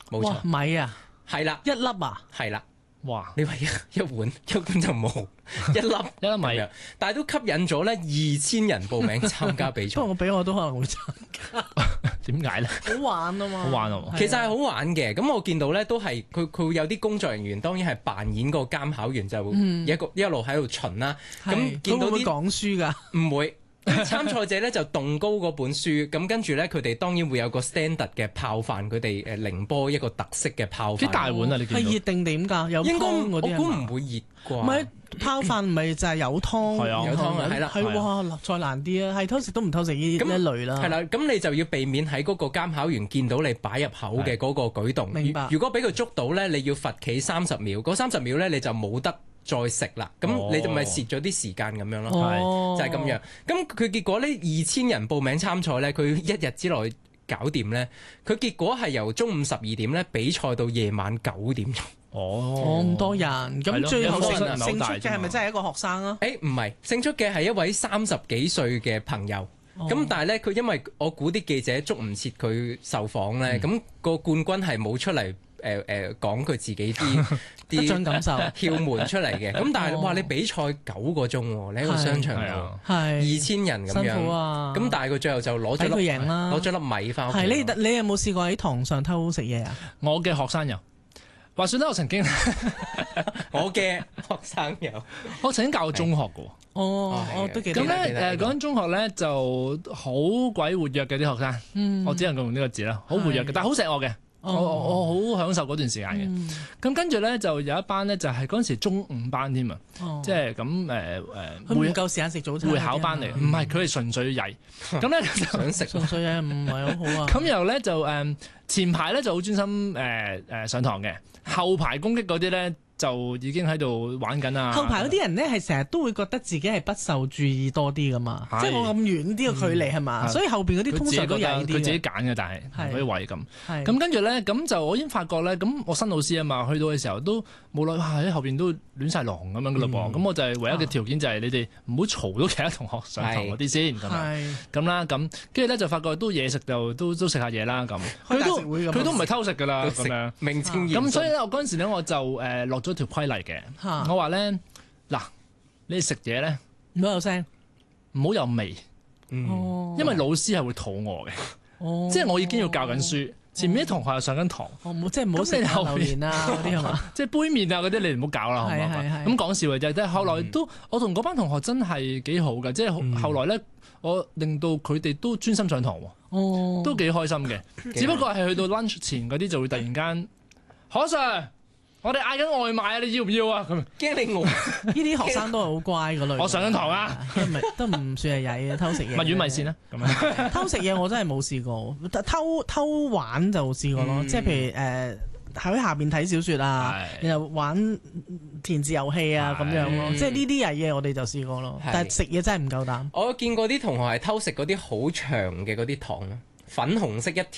冇錯， 米啊， 係啦， 一粒啊， 係啦。 哇！ 你話一碗就冇一粒一粒米咁樣，但係都吸引咗咧2000人報名參加比賽不過。我俾我都可能會參加， 點解咧？ 好玩啊嘛， 好玩啊嘛其實係好玩嘅，咁我見到咧都係佢會有啲工作人員，當然係扮演個監考員，就會一路喺度巡啦。咁見到啲佢會唔會講書㗎？ 唔會。參賽者咧就動高嗰本書，咁跟住咧佢哋當然會有個 standard 嘅泡飯，佢哋寧波一個特色嘅泡飯。 幾大碗啊？你見到係熱定點㗎？有湯應該我嗰啲估唔會熱啩。 唔係泡飯，唔係就係有湯， 係啊有湯啊係啦係哇，再難啲啊！係偷食都唔偷食呢一類啦。 係啦，咁你就要避免喺嗰個監考員見到你擺入口嘅嗰個舉動。 明白。 如果俾佢捉到咧，你要罰企30秒，嗰30秒咧你就冇得再食啦，咁你就咪蝕咗啲時間咁樣咯，就係咁樣。咁佢結果呢2000人報名參賽咧，佢一日之內搞掂咧，佢結果係由中午12點咧比賽到夜晚9點鐘。 咁多人，咁最後勝出嘅係咪真係一個學生啊？ 唔係，勝出嘅係一位30幾歲嘅朋友。咁但係咧，佢因為我估啲記者捉唔切佢受訪咧，咁個冠軍係冇出嚟。講佢自己啲得獎感受竅門出嚟嘅，咁但係哇！你比賽9個鐘喎，你喺個商場度2000人咁樣， 辛苦啊！ 咁但係佢最後就攞咗粒米翻屋企。 係你有冇試過喺堂上偷食嘢啊？ 我嘅學生有，話說咧，我曾經我嘅學生有， 我曾經教過中學嘅。 我都記得。 咁咧嗰間中學咧就好鬼活躍嘅啲學生，我只能夠用呢個字啦，好活躍嘅，但係好錫我嘅。我好享受嗰段時間嘅，咁跟住咧就有一班咧就係嗰陣時中午班添啊，即係咁佢唔夠時間食早餐， 會考班嚟，唔係佢係純粹曳，咁咧就想食純粹曳唔係好好啊。 咁然後咧就前排咧就好專心上堂嘅，後排攻擊嗰啲咧就已經喺度玩緊啊。 後排嗰啲人咧係成日都會覺得自己係不受注意多啲噶嘛，即係我咁遠啲嘅距離係嘛，所以後邊嗰啲通常都曳啲。 佢自己揀嘅，但係嗰啲位咁。咁跟住咧，咁就我已經發覺咧，咁我新老師啊嘛，去到嘅時候都冇耐，哇喺後邊都亂晒龍咁樣噶咯噃。咁我就係唯一嘅條件就係你哋唔好嘈到其他同學上堂嗰啲先咁啦。咁跟住咧就發覺都嘢食就都食下嘢啦咁。佢都唔係偷食噶啦咁樣， 名正言順。 咁所以咧，我嗰陣時咧我就落咗條規例嘅，我話咧嗱，你食嘢咧唔好有聲， 唔好有味，因為老師係會肚餓嘅，即係我已經要教緊書，前面啲同學又上緊堂， 即係唔好食榴蓮啊嗰啲係嘛， 即係杯麵啊嗰啲你唔好搞啦，好唔好？咁講笑嘅啫，但係後來都我同嗰班同學真係幾好㗎，即係後來咧我令到佢哋都專心上堂喎，都幾開心嘅，只不過係去到 lunch 前嗰啲就會突然間，何 Sir。我哋嗌緊外賣啊！你要唔要啊？咁驚你餓。 呢啲學生都係好乖嗰類。 我上緊堂啊， 都唔算係曳嘅，偷食嘢。 蜜丸米線啦，咁樣偷食嘢我真係冇試過，偷玩就試過咯。即係譬如喺下邊睇小説啊，然後玩填字遊戲啊咁樣咯。即係呢啲曳嘢我哋就試過咯。但係食嘢真係唔夠膽。 我見過啲同學係偷食嗰啲好長嘅嗰啲糖，粉紅色一條